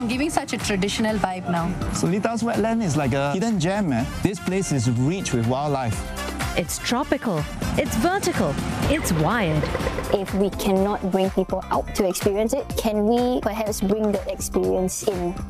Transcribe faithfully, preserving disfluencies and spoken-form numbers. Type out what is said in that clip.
Giving such a traditional vibe now. Solitas Wetland is like a hidden gem, man. This place is rich with wildlife. It's tropical, it's vertical, it's wired. If we cannot bring people out to experience it, can we perhaps bring the experience in?